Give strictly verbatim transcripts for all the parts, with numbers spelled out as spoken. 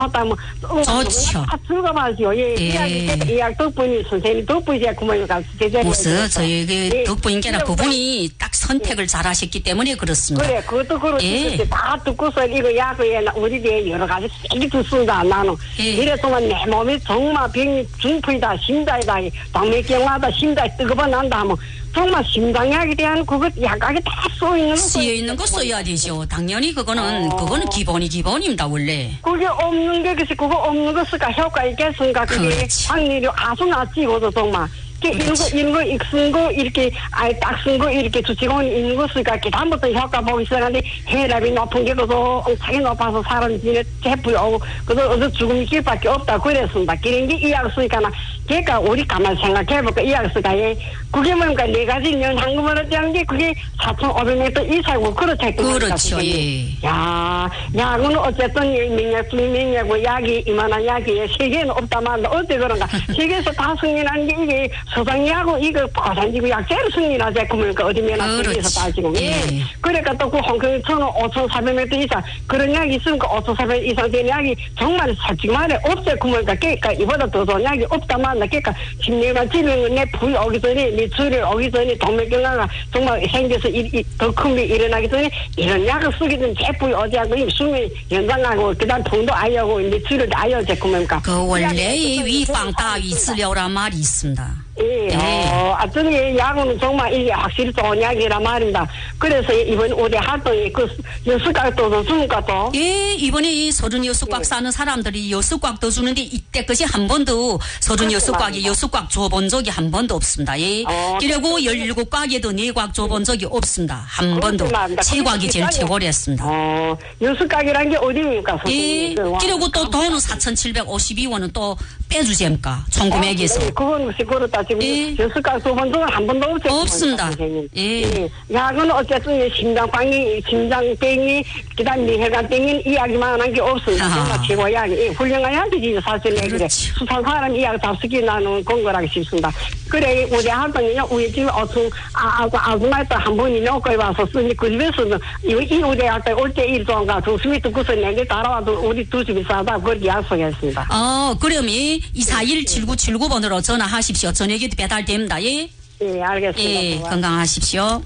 하다 뭐 좋죠. 다 들어가봐야죠. 예, 이야기 이야기 덕분이 선생님 덕분이야 그만가 제자리. 무슨 저희 그 덕분인게나 그분이 딱 선택을 잘하셨기 때문에 그렇습니다. 그래, 그것도 그렇지. 예. 다 듣고서 이거 야구에 우리 대 여러 가지 세게 듣습니다. 나는 예. 이래서만 내 몸이 정말 병이 중풍이다, 심장이다, 동맥경화다, 심장이 뜨거워 난다 하면. 정말 심장약에 대한 그거 약하게 다 써 있는 거 쓰여 있는 거 써야 되죠. 당연히 그거는 어. 그거는 기본이 기본입니다 원래. 그게 없는 게 그래서 그거 없는 거 쓰니까 효과 있겠습니까? 그게 확률이 아주 낮지 이거도 정말. 이런 거, 이런 거, 익쓴 거, 이렇게, 아예 딱 쓴 거, 이렇게 주치곤 있는 거 쓰니까, 다음부터 효과 보기 시작하는데, 혈압이 높은 게, 그도 엄청나게 높아서 사람 진에 제풀이 오고, 그도 어서 죽음이 길밖에 없다, 그랬습니다. 그런 게 이약 쓰니까, 그러니까, 우리 가만 생각해볼까, 이약 쓰니까, 그게 뭡니까, 네 가지 년 한꺼번에 되는 게, 그게 사천오백 미터 이상이고, 그렇다. 그렇죠, 예. 야, 야구는 어쨌든, 민약, 민약고, 약이, 이만한 약이, 세계에는 없다만, 어때 그런가. 세계에서 다 승인한 게, 이게, 소장이하고 이거 고산지구 약재를 승인하자 그러니까 어디 면허 세계에서 따지고 예. 그러니까 또 그 홍콩 천은 오천사백 미터 이상 그런 약이 있으니까 오천사백 이상 되는 약이 정말 솔직히 말해 없어 그러니까 그러니까 이보다 더 좋은 약이 없다만 그러니까 심리가 질병은 내 불이 오기 전에 내 출혈 오기 전에 동맥경화가 정말 생겨서 더 큰 게 일어나기 전에 이런 약을 쓰게 된 제품이 어디하고 수명 연장하고 그다음 돈도 아예하고 내 출혈도 아예하자 그러니까 그 원래의 위방 따위 쓰려란 말이 있습니다. 예, 네. 어, 어떤 야구는 정말 이게 확실히 좋은 약이란 말입니다. 그래서 이번 우리 활동이 그 여수각도 주니까 또. 예, 이번에 이 서른 여수각 예. 사는 사람들이 여수각도 주는데 이때까지 한 번도 서른 여수각에 여수각 줘본 적이 한 번도 없습니다. 예. 어, 그리고 열일곱 각에도 네각 줘본 적이 없습니다. 한 번도. 칠각이 제일 최고랬습니다. 어, 여수각이란 게 어디입니까? 예. 그리고 또 돈은 사천칠백오십이 원은 또 빼주잼까 총금액에서. 어, 예, 그건 혹시 그렇다. 지금 예. 여수각 줘본 적은 한 번도 없죠. 없습니다. 예. 예. 야구는 어쨌든 심장병이, 심장병이, 그 다음 뇌혈관병이 이야기만 한 게 없습니다. 정말 최고 이야기. 예, 훌륭한 이야기지, 사실. 그렇지. 그래. 수산 사람 이야기 잡수기 나는 건 거라고 싶습니다. 그래, 우리 할머니는 우리 집에 어떤, 아, 아, 아줌마 또 한 번이 여기 와서 쓰니, 그 집에서는, 이, 이 우리 할때 올 때 일 동안 조심히 듣고서 내게 따라와도 우리 두 집이 싸다. 그렇게 약속했습니다. 어, 그러면 이사일 칠구칠구 번으로 전화하십시오. 저녁에도 배달됩니다. 예? 예, 알겠습니다. 예, 건강하십시오.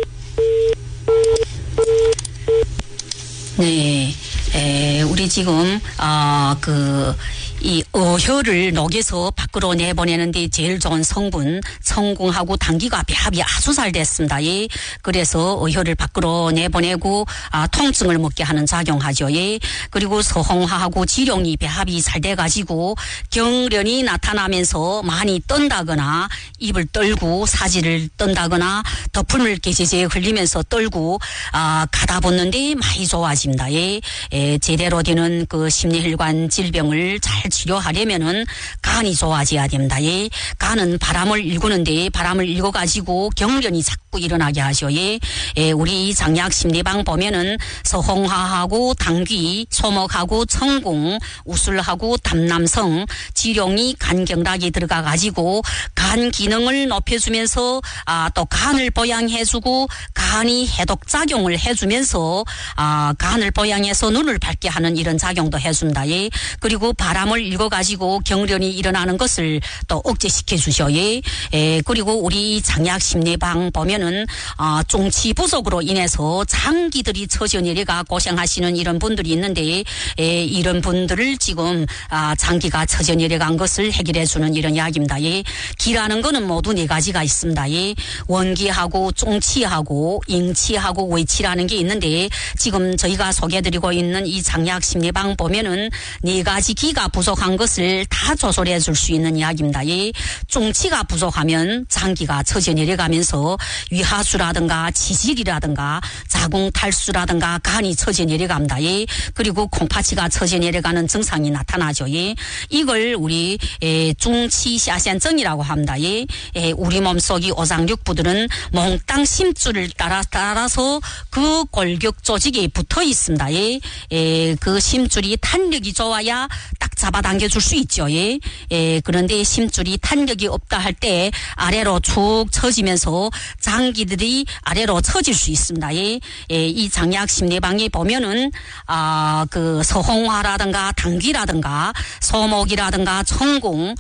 네, 에, 우리 지금, 아, 그, 이 어혈을 녹여서 밖으로 내보내는데 제일 좋은 성분 청궁하고 당귀가 배합이 아주 잘 됐습니다. 예. 그래서 어혈을 밖으로 내보내고 아, 통증을 먹게 하는 작용하죠. 예. 그리고 서홍하하고 지룡이 배합이 잘 돼가지고 경련이 나타나면서 많이 떤다거나 입을 떨고 사지를 떤다거나 덮음을 개제제 흘리면서 떨고 아, 가다 붙는데 많이 좋아집니다. 예. 예. 제대로 되는 그 심폐혈관 질병을 잘 치료하려면은 간이 좋아져야 됩니다. 예. 간은 바람을 일구는데 바람을 일궈가지고 경련이 자꾸 일어나게 하죠. 예. 예. 우리 장약 심리방 보면은 서홍하하고 당귀, 소목하고 청궁, 우술하고 담남성, 지룡이 간경락에 들어가가지고 간 기능을 높여주면서 아, 또 간을 보양해주고 간이 해독작용을 해주면서 아, 간을 보양해서 눈을 밝게 하는 이런 작용도 해줍니다. 예. 그리고 바람을 읽어가지고 경련이 일어나는 것을 또 억제시켜 주셔. 예. 예. 그리고 우리 장약 심리방 보면은 아, 종치 부족으로 인해서 장기들이 처져 내려가 고생하시는 이런 분들이 있는데 예. 이런 분들을 지금 아, 장기가 처져 내려간 것을 해결해 주는 이런 약입니다. 예. 기라는 거는 모두 네 가지가 있습니다. 예. 원기하고 종치하고 ing치하고 외치라는 게 있는데 지금 저희가 소개해드리고 있는 이 장약 심리방 보면은 네 가지 기가 부족한 것을 다 조절해 줄 수 있는 약입니다. 예. 종치가 부족하면 장기가 처져 내려가면서 위하수라든가 지질이라든가 자궁탈수라든가 간이 처져 내려갑니다. 예. 그리고 콩팥이가 처져 내려가는 증상이 나타나죠. 예. 이걸 우리 에, 중치샤센증이라고 합니다. 예. 에, 우리 몸속이 오장육부들은 몽땅 심줄을 따라 따라서 그 골격 조직에 붙어 있습니다. 예. 에, 그 심줄이 탄력이 좋아야 딱 잡아당겨 줄 수 있죠. 예. 예, 그런데 심줄이 탄력이 없다 할 때 아래로 축 처지면서 장기들이 아래로 처질 수 있습니다. 예. 예, 이 장약 심리방에 보면은 아, 그 서홍화라든가 당귀라든가 소목이라든가 청공,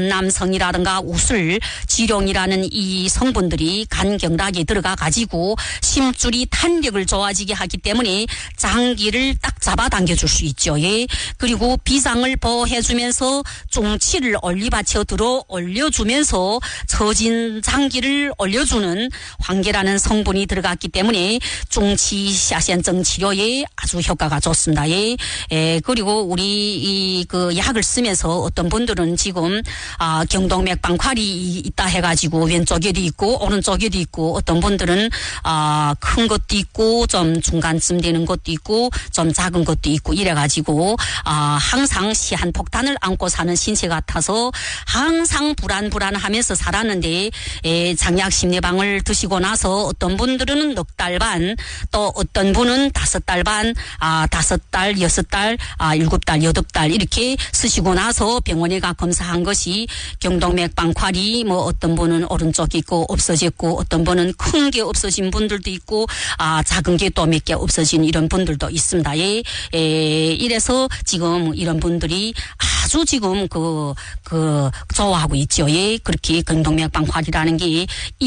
담남성이라든가 우술, 지룡이라는 이 성분들이 간경락에 들어가 가지고 심줄이 탄력을 좋아지게 하기 때문에 장기를 딱 잡아당겨 줄 수 있죠. 예. 그리고 비상을 보호해주면서 중치를 올리받쳐 들어 올려주면서 처진 장기를 올려주는 황계라는 성분이 들어갔기 때문에 중치 샤센증 치료에 아주 효과가 좋습니다. 예. 예. 그리고 우리 이 그 약을 쓰면서 어떤 분들은 지금 아, 경동맥 방활이 있다 해가지고 왼쪽에도 있고 오른쪽에도 있고 어떤 분들은 아, 큰 것도 있고 좀 중간쯤 되는 것도 있고 좀 작은 것도 있고 이래가지고 아, 항상 시한폭탄을 안고 사는 신체 같아서 항상 불안불안하면서 살았는데 에, 장약 심리방을 드시고 나서 어떤 분들은 넉 달 반 또 어떤 분은 다섯 달 반 아, 다섯 달 여섯 달 아, 일곱 달 여덟 달 이렇게 쓰시고 나서 병원에 가 검사한 것이 경동맥 방활이 뭐 어떤 분은 오른쪽 있고 없어졌고 어떤 분은 큰 게 없어진 분들도 있고 아, 작은 게 또 몇 개 없어진 이런 분들도 있습니다. 예. 예, 이래서 지금 이런 분들이 아주 지금 그, 그, 좋아하고 있죠. 예. 그렇게 경동맥 방활이라는 게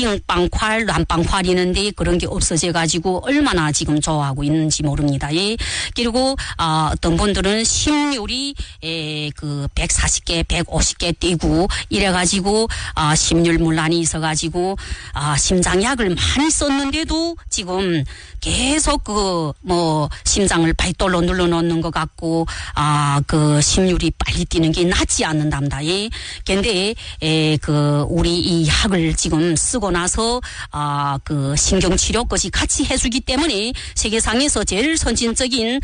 이응방활, 난방활 있는데 그런 게 없어져 가지고 얼마나 지금 좋아하고 있는지 모릅니다. 예. 그리고 아, 어떤 분들은 심률이 에, 그 백사십 개, 백오십 개 뛰고 이래 가지고 아, 심률 문란이 있어 가지고 아, 심장약을 많이 썼는데도 지금 계속 그 뭐 심장을 발돌로 눌러 놓는 것 같고 아, 그 심률이 빨리 뛰는 게 낫지 않는답니다. 예. 근데 에, 그 우리 이 약을 지금 쓰고 나서 아, 그 신경치료까지 같이 해주기 때문에 세계상에서 제일 선진적인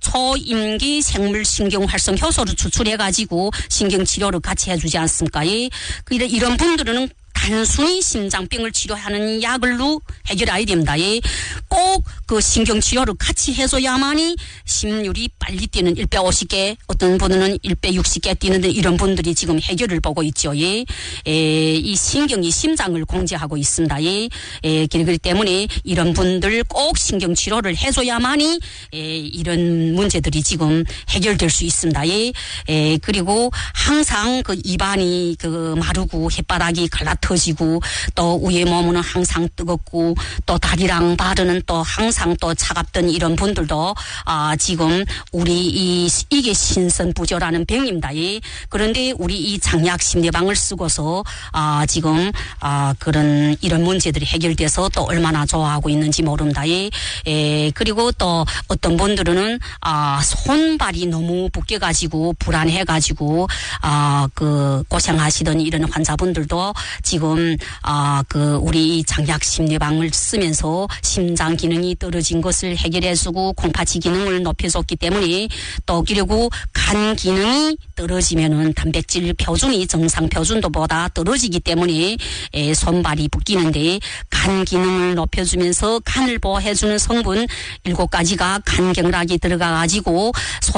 초임기 생물신경활성 효소를 추출해가지고 신경치료를 같이 해주지 않습니까? 예. 이런 분들은 단순히 심장병을 치료하는 약을로 해결해야 됩니다. 예. 꼭 그 신경치료를 같이 해줘야만이 심률이 빨리 뛰는 백오십 개, 어떤 분은 백육십 개 뛰는 이런 분들이 지금 해결을 보고 있죠. 예. 에, 이 신경이 심장을 공제하고 있습니다. 예. 에, 그렇기 때문에 이런 분들 꼭 신경치료를 해줘야만이 에, 이런 문제들이 지금 해결될 수 있습니다. 예. 에, 그리고 항상 그 입안이 그 마르고 혓바닥이 갈라터지고 또 위에 몸은 항상 뜨겁고 또 다리랑 발은 또 항상 또 차갑던 이런 분들도 아, 지금 우리 이 이게 신선부조라는 병입니다. 예. 그런데 우리 이 장약 심리방을 쓰고서 아, 지금 아, 그런 이런 문제들이 해결돼서 또 얼마나 좋아하고 있는지 모릅니다. 예. 예. 그리고 또 어떤 분들은 아, 손발이 너무 붓게가지고 불안해가지고 아, 그 고생하시던 이런 환자분들도 지금 아, 그 우리 장약 심리방을 쓰면서 심장 기능이 떨어진 것을 해결해주고 콩팥이 기능을 높여줬기 때문에 또 그리고 간 기능이 떨어지면은 단백질 표준이 정상 표준도보다 떨어지기 때문에 에, 손발이 붓기는데 간 기능을 높여주면서 간을 보호해주는 성분 일곱 가지가 간경락이 들어가가지고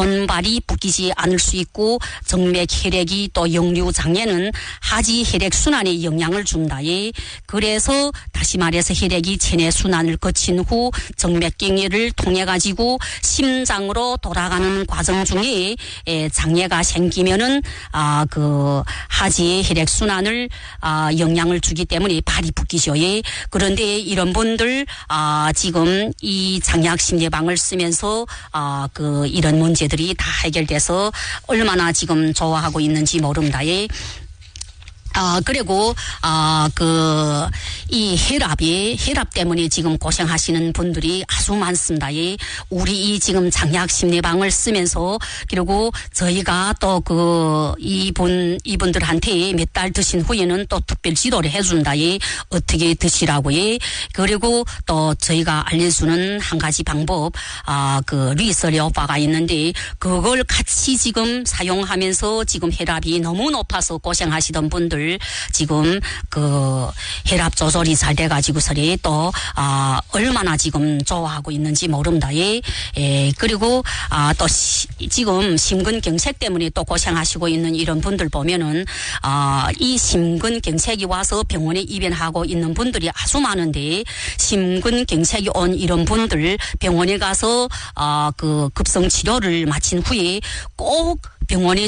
손발이 붓기지 않을 수 있고 정맥 혈액이 또 역류 장애는 하지 혈액 순환에 영향을 준다. 예. 그래서 다시 말해서 혈액이 체내 순환을 거친 후 정맥경회를 통해 가지고 심장으로 돌아가는 과정 중에 에, 장애가 생기면은 아, 그 하지의 혈액 순환을 아, 영향을 주기 때문에 발이 붓기죠. 예. 그런데 이런 분들 아, 지금 이 장약 심리방을 쓰면서 아, 그 이런 문제들이 다 해결돼서 얼마나 지금 좋아하고 있는지 모릅니다. 예. 아, 그리고, 아, 그, 이 혈압이, 혈압 때문에 지금 고생하시는 분들이 아주 많습니다. 예. 우리 이 지금 장약 심리방을 쓰면서, 그리고 저희가 또 그, 이분, 이분들한테 몇 달 드신 후에는 또 특별 지도를 해준다. 예. 어떻게 드시라고, 예. 그리고 또 저희가 알려주는 한 가지 방법, 아, 그, 리서리오바가 있는데, 그걸 같이 지금 사용하면서 지금 혈압이 너무 높아서 고생하시던 분들, 분들 지금 그 혈압 조절이 잘 돼가지고서리 또 아 얼마나 지금 좋아하고 있는지 모릅니다. 예, 예 그리고 아 또 지금 심근경색 때문에 또 고생하시고 있는 이런 분들 보면은 아 이 심근경색이 와서 병원에 입원하고 있는 분들이 아주 많은데 심근경색이 온 이런 분들 병원에 가서 아 그 급성 치료를 마친 후에 꼭 병원에